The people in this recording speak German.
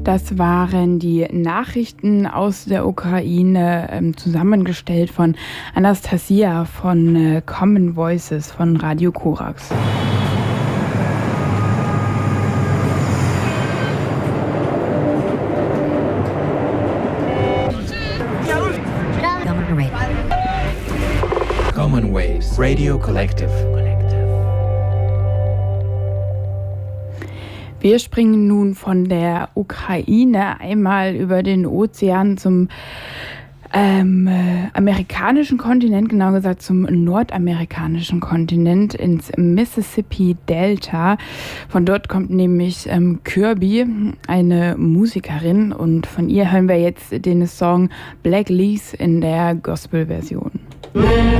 Das waren die Nachrichten aus der Ukraine, zusammengestellt von Anastasia von Common Voices von Radio Korax. Common Waves Radio Collective. Wir springen nun von der Ukraine einmal über den Ozean zum amerikanischen Kontinent, genau gesagt zum nordamerikanischen Kontinent, ins Mississippi Delta. Von dort kommt nämlich Kirby, eine Musikerin, und von ihr hören wir jetzt den Song Black Leaves in der Gospel-Version.